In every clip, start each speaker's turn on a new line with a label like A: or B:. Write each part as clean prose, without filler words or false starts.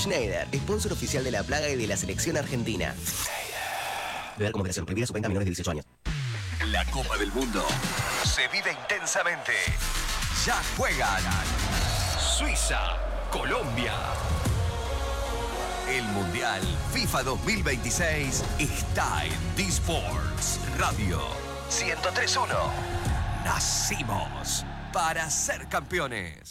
A: Schneider, sponsor oficial de La Plaga y de la selección argentina. Beber con moderación. Prohibida su venta a menores de 18 años.
B: La Copa del Mundo se vive intensamente. Ya juegan Suiza, Colombia. El Mundial FIFA 2026 está en D-Sports Radio 103.1. Nacimos para ser campeones.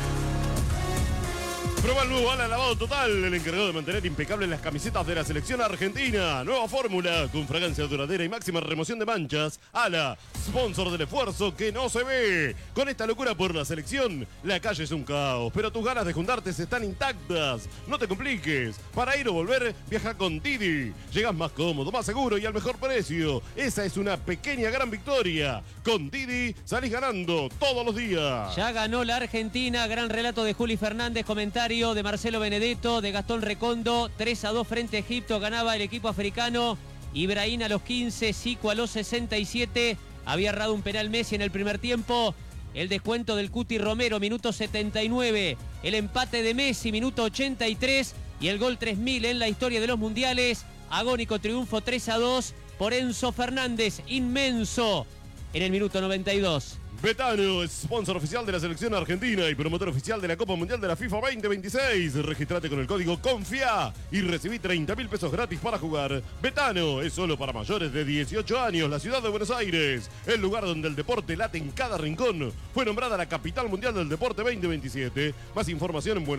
C: Prueba el nuevo Ala Lavado Total, el encargado de mantener impecables las camisetas de la selección argentina. Nueva fórmula con fragancia duradera y máxima remoción de manchas. Ala, sponsor del esfuerzo que no se ve. Con esta locura por la selección, la calle es un caos, pero tus ganas de juntarte están intactas. No te compliques. Para ir o volver, viaja con Didi. Llegas más cómodo, más seguro y al mejor precio. Esa es una pequeña gran victoria. Con Didi salís ganando todos los días.
D: Ya ganó la Argentina. Gran relato de Juli Fernández, comentario de Marcelo Benedetto, de Gastón Recondo. 3-2 frente a Egipto, ganaba el equipo africano. Ibrahim a los 15, Zico a los 67. Había errado un penal Messi en el primer tiempo. El descuento del Cuti Romero, minuto 79. El empate de Messi, minuto 83. Y el gol 3000 en la historia de los mundiales. Agónico triunfo 3-2 por Enzo Fernández, inmenso, en el minuto 92.
C: Betano es sponsor oficial de la selección argentina y promotor oficial de la Copa Mundial de la FIFA 2026. Registrate con el código CONFIA y recibí 30.000 pesos gratis para jugar. Betano es solo para mayores de 18 años. La ciudad de Buenos Aires, el lugar donde el deporte late en cada rincón. Fue nombrada la capital mundial del deporte 2027. Más información en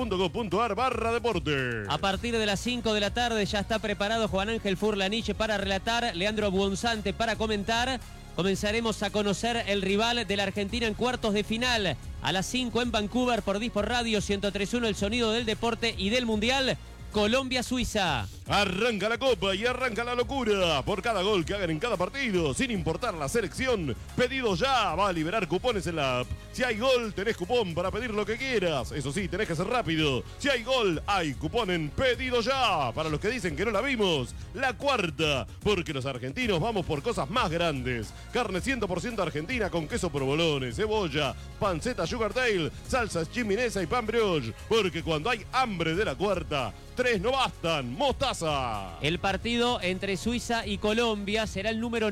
C: buenosaires.gov.ar/deporte.
D: A partir de las 5 de la tarde ya está preparado Juan Ángel Furlanich para relatar, Leandro Buonzante para comentar. Comenzaremos a conocer el rival de la Argentina en cuartos de final. A las 5 en Vancouver por D-Sport Radio 103.1, el sonido del deporte y del Mundial. Colombia-Suiza.
C: Arranca la Copa y arranca la locura. Por cada gol que hagan en cada partido, sin importar la selección, pedido ya. Va a liberar cupones en la app. Si hay gol, tenés cupón para pedir lo que quieras. Eso sí, tenés que ser rápido. Si hay gol, hay cupón en pedido ya. Para los que dicen que no la vimos, la cuarta. Porque los argentinos vamos por cosas más grandes. Carne 100% argentina con queso provolone, cebolla, panceta sugar tail, salsas chiminesa y pan brioche. Porque cuando hay hambre de la cuarta, 3 no bastan. Mostaza.
D: El partido entre Suiza y Colombia será el número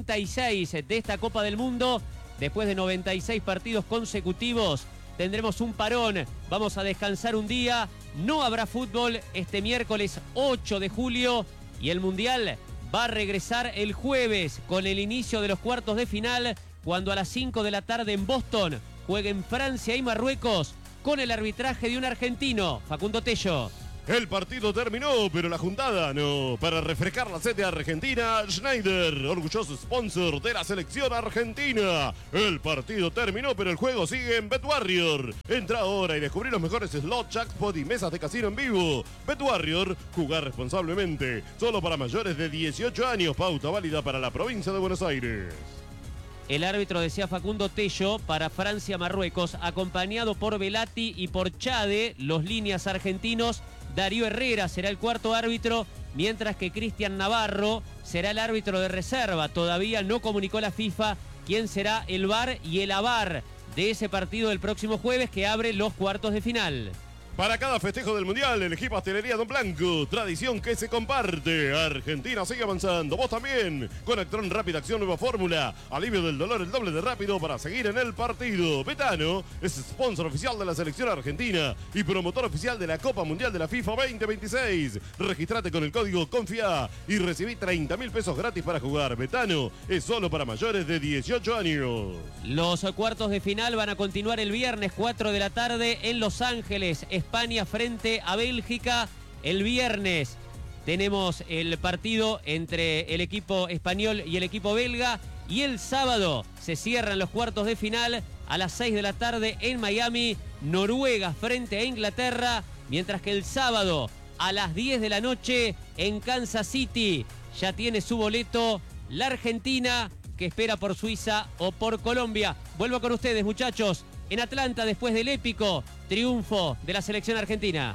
D: 96 de esta Copa del Mundo. Después de 96 partidos consecutivos, tendremos un parón. Vamos a descansar un día. No habrá fútbol este miércoles 8 de julio. Y el Mundial va a regresar el jueves con el inicio de los cuartos de final, cuando a las 5 de la tarde en Boston jueguen Francia y Marruecos con el arbitraje de un argentino, Facundo Tello.
C: El partido terminó, pero la juntada no. Para refrescar la sed de Argentina, Schneider, orgulloso sponsor de la selección argentina. El partido terminó, pero el juego sigue en BetWarrior. Entra ahora y descubrí los mejores slots, jackpot y mesas de casino en vivo. BetWarrior, jugar responsablemente. Solo para mayores de 18 años. Pauta válida para la provincia de Buenos Aires.
D: El árbitro decía Facundo Tello para Francia-Marruecos, acompañado por Velati y por Chade, los líneas argentinos. Darío Herrera será el cuarto árbitro, mientras que Cristian Navarro será el árbitro de reserva. Todavía no comunicó la FIFA quién será el VAR y el AVAR de ese partido del próximo jueves que abre los cuartos de final.
C: Para cada festejo del Mundial, elegí Pastelería Don Blanco. Tradición que se comparte. Argentina sigue avanzando. Vos también. Con Actron Rápida Acción Nueva Fórmula. Alivio del dolor el doble de rápido para seguir en el partido. Betano es sponsor oficial de la selección argentina y promotor oficial de la Copa Mundial de la FIFA 2026. Registrate con el código CONFIA y recibí 30.000 pesos gratis para jugar. Betano es solo para mayores de 18 años.
D: Los cuartos de final van a continuar el viernes 4 de la tarde en Los Ángeles. España frente a Bélgica. El viernes tenemos el partido entre el equipo español y el equipo belga. Y el sábado se cierran los cuartos de final a las 6 de la tarde en Miami. Noruega frente a Inglaterra. Mientras que el sábado a las 10 de la noche en Kansas City ya tiene su boleto la Argentina, que espera por Suiza o por Colombia. Vuelvo con ustedes, muchachos, en Atlanta después del épico triunfo de la selección argentina.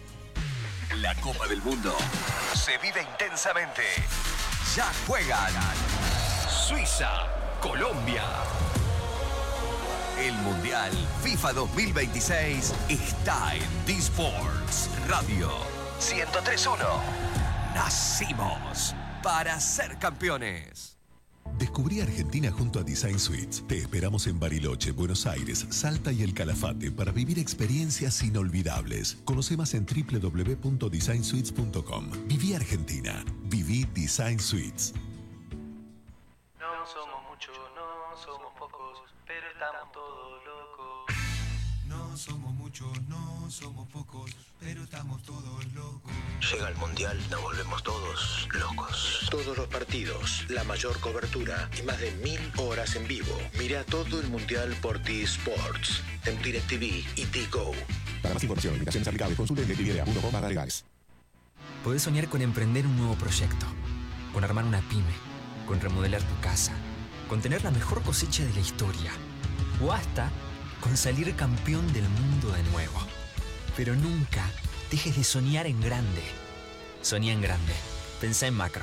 B: La Copa del Mundo se vive intensamente. Ya juegan Suiza, Colombia. El Mundial FIFA 2026 está en D-Sports Radio 103.1. Nacimos para ser campeones.
E: Descubrí Argentina junto a Design Suites. Te esperamos en Bariloche, Buenos Aires, Salta y El Calafate para vivir experiencias inolvidables. Conoce más en www.designsuites.com. Viví Argentina. Viví Design Suites.
F: No somos muchos, no somos pocos, pero estamos todos locos.
G: No somos muchos, no somos pocos, pero estamos todos locos.
A: Llega el Mundial, nos volvemos todos locos.
H: Todos los partidos, la mayor cobertura y más de 1000 horas en vivo. Mira todo el Mundial por T-Sports, en DirecTV y T-Go.
E: Para más información, invitaciones aplicables, consulte en DirecTV.com/legales.
I: Podés soñar con emprender un nuevo proyecto, con armar una pyme, con remodelar tu casa, con tener la mejor cosecha de la historia, o hasta con salir campeón del mundo de nuevo. Pero nunca dejes de soñar en grande. Soñá en grande. Pensá en macro.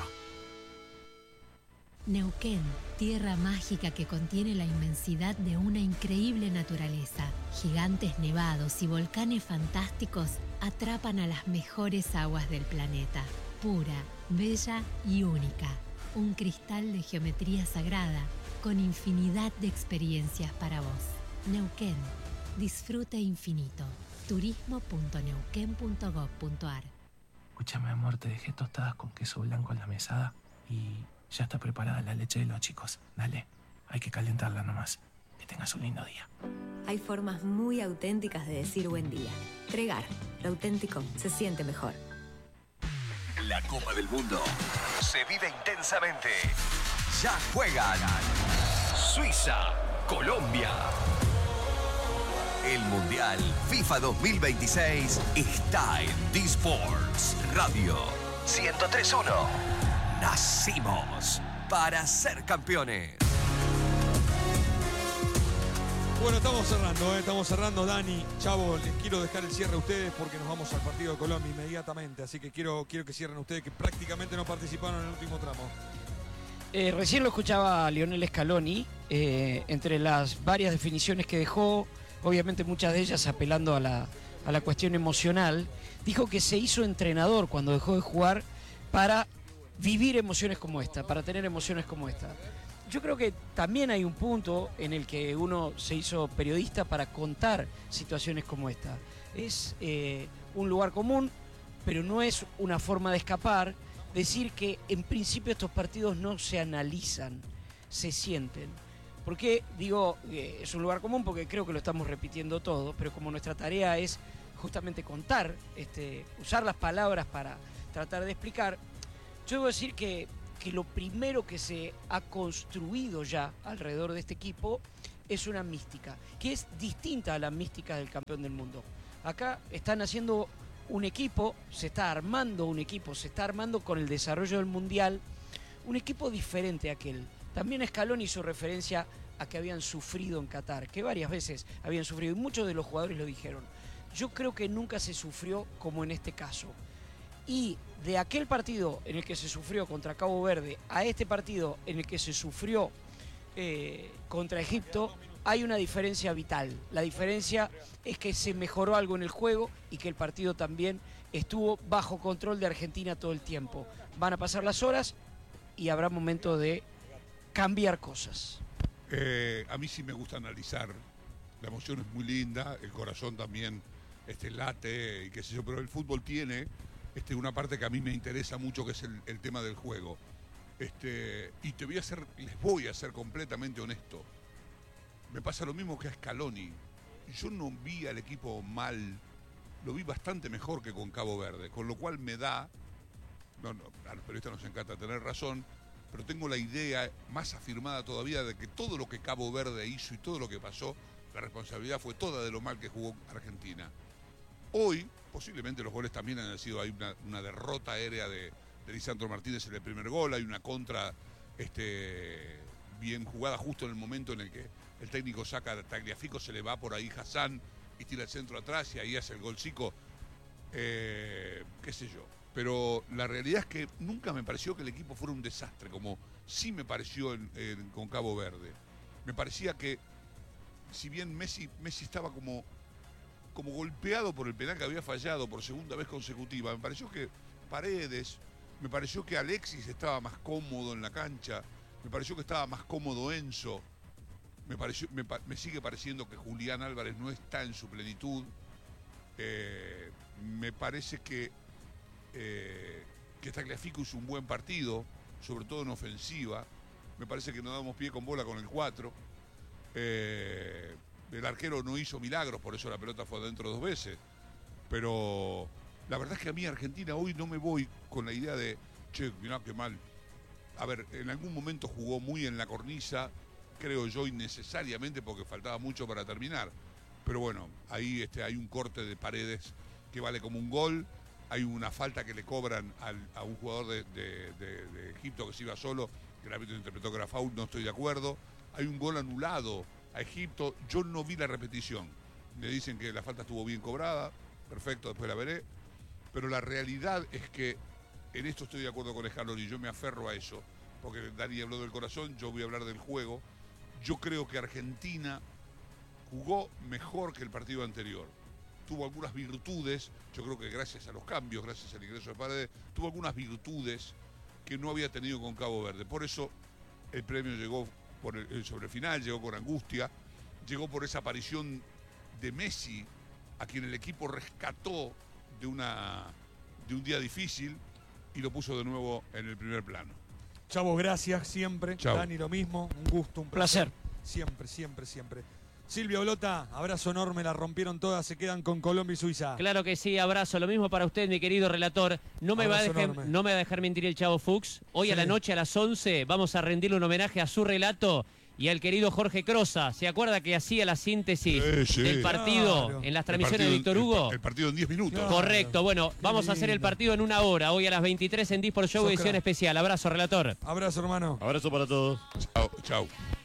J: Neuquén, tierra mágica que contiene la inmensidad de una increíble naturaleza. Gigantes nevados y volcanes fantásticos atrapan a las mejores aguas del planeta. Pura, bella y única. Un cristal de geometría sagrada con infinidad de experiencias para vos. Neuquén, disfrute infinito. turismo.neuquén.gov.ar.
F: Escúchame, amor, te dejé tostadas con queso blanco en la mesada y ya está preparada la leche de los chicos. Dale, hay que calentarla nomás. Que tengas un lindo día.
K: Hay formas muy auténticas de decir buen día. Tregar, lo auténtico se siente mejor.
B: La Copa del Mundo se vive intensamente. Ya juegan Suiza, Colombia. El Mundial FIFA 2026 está en D-Sports Radio 103.1. Nacimos para ser campeones.
L: Bueno, estamos cerrando, Dani, Chavo, les quiero dejar el cierre a ustedes porque nos vamos al partido de Colombia inmediatamente, así que quiero que cierren ustedes que prácticamente no participaron en el último tramo.
M: Recién lo escuchaba a Lionel Scaloni, entre las varias definiciones que dejó, obviamente muchas de ellas apelando a la cuestión emocional, dijo que se hizo entrenador cuando dejó de jugar para vivir emociones como esta, para tener emociones como esta. Yo creo que también hay un punto en el que uno se hizo periodista para contar situaciones como esta. Es un lugar común, pero no es una forma de escapar. Decir que en principio estos partidos no se analizan, se sienten. ¿Por qué digo es un lugar común? Porque creo que lo estamos repitiendo todo, pero como nuestra tarea es justamente contar, usar las palabras para tratar de explicar, yo debo decir que lo primero que se ha construido ya alrededor de este equipo es una mística, que es distinta a la mística del campeón del mundo. Acá están haciendo un equipo, se está armando un equipo, se está armando con el desarrollo del Mundial, un equipo diferente a aquel. También Scaloni hizo referencia a que habían sufrido en Qatar, que varias veces habían sufrido, y muchos de los jugadores lo dijeron. Yo creo que nunca se sufrió como en este caso. Y de aquel partido en el que se sufrió contra Cabo Verde a este partido en el que se sufrió contra Egipto, hay una diferencia vital. La diferencia es que se mejoró algo en el juego y que el partido también estuvo bajo control de Argentina todo el tiempo. Van a pasar las horas y habrá momento de cambiar cosas.
N: A mí sí me gusta analizar. La emoción es muy linda, el corazón también late y qué sé yo, pero el fútbol tiene una parte que a mí me interesa mucho, que es el tema del juego. Y les voy a ser completamente honesto. Me pasa lo mismo que a Scaloni. Yo no vi al equipo mal, lo vi bastante mejor que con Cabo Verde, con lo cual me da, a los periodistas nos encanta tener razón, pero tengo la idea más afirmada todavía de que todo lo que Cabo Verde hizo y todo lo que pasó, la responsabilidad fue toda de lo mal que jugó Argentina. Hoy, posiblemente los goles también han sido, hay una derrota aérea de Lisandro Martínez en el primer gol, hay una contra bien jugada justo en el momento en el que el técnico saca a Tagliafico, se le va por ahí Hassan y tira el centro atrás y ahí hace el golcico, qué sé yo. Pero la realidad es que nunca me pareció que el equipo fuera un desastre, como sí me pareció con Cabo Verde. Me parecía que si bien Messi estaba como golpeado por el penal que había fallado por segunda vez consecutiva, me pareció que Paredes, me pareció que Alexis estaba más cómodo en la cancha, me pareció que estaba más cómodo Enzo, me sigue pareciendo que Julián Álvarez no está en su plenitud, me parece que Tagliafico hizo un buen partido, sobre todo en ofensiva, me parece que no damos pie con bola con el 4, el arquero no hizo milagros, por eso la pelota fue adentro 2 veces, pero la verdad es que a mí Argentina hoy no me voy con la idea de, che, mirá qué mal. A ver, en algún momento jugó muy en la cornisa, creo yo innecesariamente porque faltaba mucho para terminar. Pero bueno, ahí hay un corte de Paredes que vale como un gol, hay una falta que le cobran a un jugador de Egipto que se iba solo, que el árbitro interpretó que era foul, no estoy de acuerdo. Hay un gol anulado a Egipto, yo no vi la repetición. Me dicen que la falta estuvo bien cobrada, perfecto, después la veré. Pero la realidad es que en esto estoy de acuerdo con Scaloni, yo me aferro a eso, porque Dani habló del corazón, yo voy a hablar del juego. Yo creo que Argentina jugó mejor que el partido anterior. Tuvo algunas virtudes, yo creo que gracias a los cambios, gracias al ingreso de Paredes, tuvo algunas virtudes que no había tenido con Cabo Verde. Por eso el premio llegó sobre el final, llegó con angustia, llegó por esa aparición de Messi, a quien el equipo rescató de un día difícil y lo puso de nuevo en el primer plano.
L: Chavo, gracias siempre.
N: Chavo.
L: Dani, lo mismo. Un gusto, un placer. Siempre, siempre, siempre. Silvia Olota, abrazo enorme, la rompieron todas, se quedan con Colombia y Suiza.
D: Claro que sí, abrazo. Lo mismo para usted, mi querido relator. No me va a dejar mentir el Chavo Fuchs. Hoy a la noche, a las 11, vamos a rendirle un homenaje a su relato y al querido Jorge Crosa. ¿Se acuerda que hacía la síntesis del partido en las transmisiones de Víctor Hugo?
N: El partido en 10 minutos.
D: Correcto. Bueno, vamos a hacer el partido en 1 hora. Hoy a las 23 en Disport Show, edición especial. Abrazo, relator.
L: Abrazo, hermano.
C: Abrazo para todos.
N: Chao, chao.